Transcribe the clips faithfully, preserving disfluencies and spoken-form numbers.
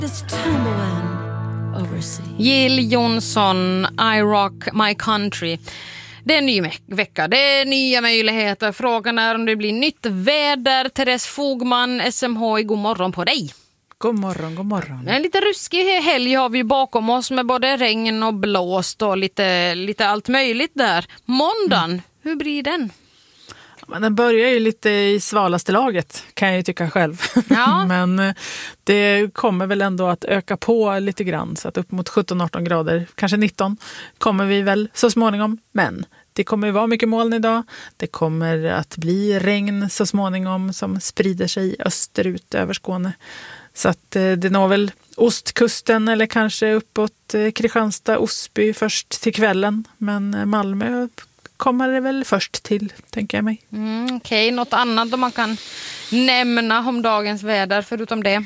Jill Johnson, I Rock My Country. Det är en ny vecka, det är nya möjligheter. Frågan är om det blir nytt väder. Therese Fogman, S M H I, god morgon på dig. God morgon, god morgon. En lite ruskig helg har vi bakom oss med både regn och blåst och lite, lite allt möjligt där. Måndagen, mm. hur blir den? Men den börjar ju lite i svalaste laget, kan jag ju tycka själv. Ja. Men det kommer väl ändå att öka på lite grann, så att upp mot sjutton arton grader, kanske nitton, kommer vi väl så småningom. Men det kommer ju vara mycket moln idag. Det kommer att bli regn så småningom som sprider sig österut över Skåne. Så att det når väl ostkusten eller kanske uppåt Kristianstad, Osby först till kvällen. Men Malmö kommer det väl först till, tänker jag mig. Mm, Okej, okay. Något annat man kan nämna om dagens väder förutom det?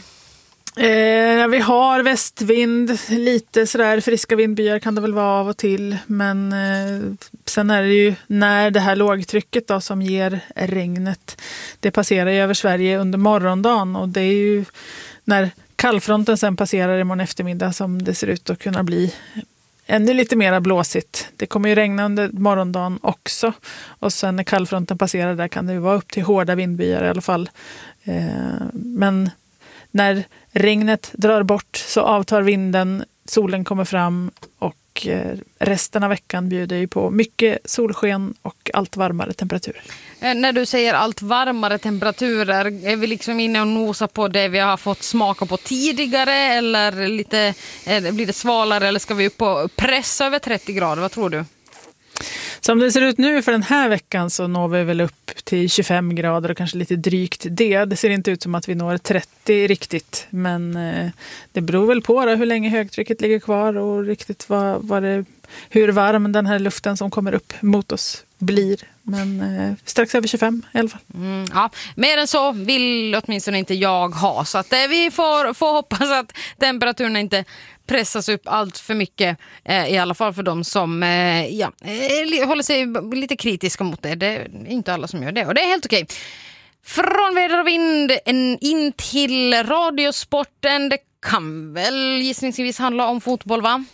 Eh, vi har västvind, lite sådär friska vindbyar kan det väl vara av och till. Men eh, sen är det ju när det här lågtrycket då, som ger regnet, det passerar ju över Sverige under morgondagen. Och det är ju när kallfronten sen passerar imorgon eftermiddag som det ser ut att kunna bli ännu lite mer blåsigt. Det kommer ju regna under morgondagen också. Och sen när kallfronten passerar där kan det ju vara upp till hårda vindbyar i alla fall. Eh, men när regnet drar bort så avtar vinden, solen kommer fram och eh, resten av veckan bjuder ju på mycket solsken och allt varmare temperaturer. Eh, när du säger allt varmare temperaturer, är vi liksom inne och nosar på det vi har fått smaka på tidigare eller lite, eh, blir det svalare eller ska vi upp på press över trettio grader? Vad tror du? Som det ser ut nu för den här veckan så når vi väl upp till tjugofem grader och kanske lite drygt det. Det ser inte ut som att vi når trettio riktigt, men eh, det beror väl på då, hur länge högtrycket ligger kvar och riktigt vad, vad det, hur varm den här luften som kommer upp mot oss blir. Men eh, strax över tjugofem i alla fall. Mm, ja, mer än så vill åtminstone inte jag ha, så att eh, vi får, får hoppas att temperaturen inte pressas upp allt för mycket, eh, i alla fall för de som eh, ja, eh, håller sig lite kritiska mot det. Det är inte alla som gör det och det är helt okej. Från väder och vind in till radiosporten. Det kan väl gissningsvis handla om fotboll, va?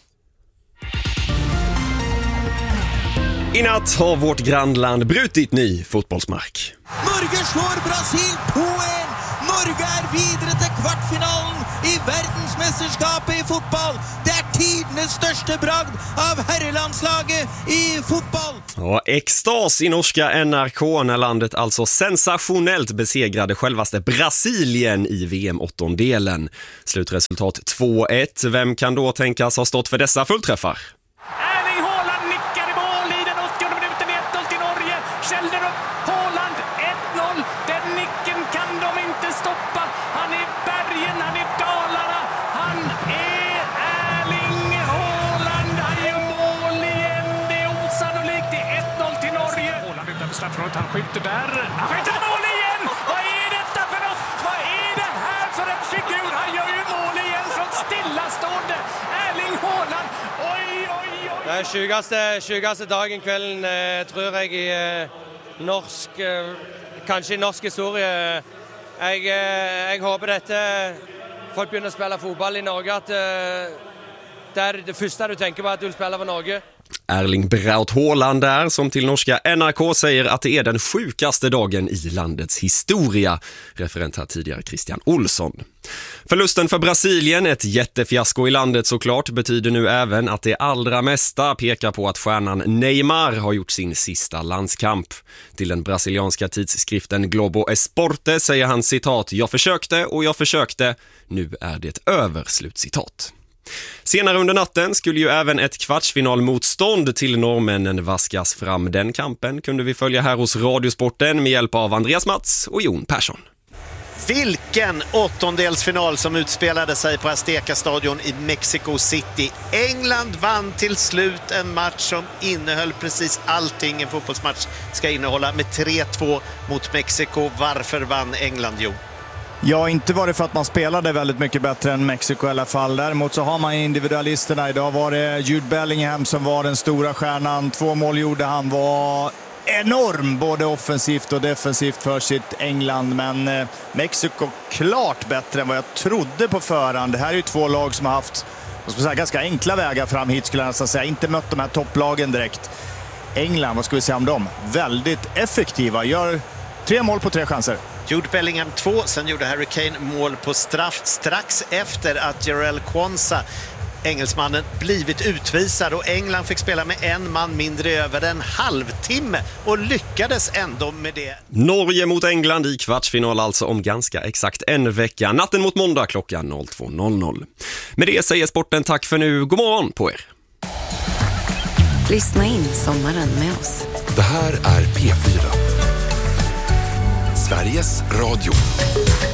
I natt har vårt grannland brutit ny fotbollsmark. Norge slår Brasil to en. Norge är vidare till kvartfinalen i världsmästerskapet i fotboll. Det är tidernas största bragd av herrelandslaget i fotboll. Ja, extas i norska N R K när landet alltså sensationellt besegrade självaste Brasilien i V M-åttondelen. Slutresultat två ett. Vem kan då tänkas ha stått för dessa fullträffar? Erling Haaland nickar i mål i den åttionde minuten, ett noll till Norge. Kjellner upp, Haaland ett noll. Den nicken kan de inte stoppa. Han är bergen, han är Dalarna. Han är Erling Haaland. Han gör mål igen. Det är osannolikt. Det är ett noll till Norge. Haaland utanför straffområdet. Han skjuter där. Han skjuter mål igen. Vad är detta för något? Vad är det här för en figur? Han gör ju mål igen från stillastående. Erling Haaland. Oj, oj, oj. Det er sjukaste, sjukaste dagen kvelden, eh, tror jeg, i eh, norsk, eh, kanskje i norsk historie. Jeg, eh, jeg håper dette, folk begynner å spille fotball i Norge, at eh, det er det første du tenker på, at du vil spille for Norge. Erling Braut Haaland där som till norska N R K säger att det är den sjukaste dagen i landets historia. Referent här tidigare Christian Olsson. Förlusten för Brasilien, ett jättefiasko i landet såklart, betyder nu även att det allra mesta pekar på att stjärnan Neymar har gjort sin sista landskamp. Till den brasilianska tidsskriften Globo Esporte säger han citat: "Jag försökte och jag försökte, nu är det över", slutcitat. Senare under natten skulle ju även ett kvartsfinalmotstånd till norrmännen vaskas fram. Den kampen kunde vi följa här hos Radiosporten med hjälp av Andreas Mats och Jon Persson. Vilken åttondelsfinal som utspelade sig på Azteca-stadion i Mexico City. England vann till slut en match som innehöll precis allting en fotbollsmatch ska innehålla med tre två mot Mexiko. Varför vann England, Jo? Ja, inte var det för att man spelade väldigt mycket bättre än Mexiko i alla fall. Däremot så har man individualisterna. Idag var det Jude Bellingham som var den stora stjärnan. Två mål gjorde han, var enorm, både offensivt och defensivt för sitt England. Men eh, Mexiko klart bättre än vad jag trodde på förhand. Det här är ju två lag som har haft, vad ska jag säga, ganska enkla vägar fram hit, skulle jag nästan säga. Inte mött de här topplagen direkt. England, vad ska vi säga om dem? Väldigt effektiva, gör tre mål på tre chanser. Jude Bellingham två, sen gjorde Harry Kane mål på straff strax efter att Jarell Quansah, engelsmannen, blivit utvisad, och England fick spela med en man mindre över en halvtimme och lyckades ändå med det. Norge mot England i kvartsfinal alltså om ganska exakt en vecka. Natten mot måndag klockan två noll noll. Med det säger sporten tack för nu. God morgon på er. Lyssna in sommaren med oss. Det här är P fyra. Sveriges Radio.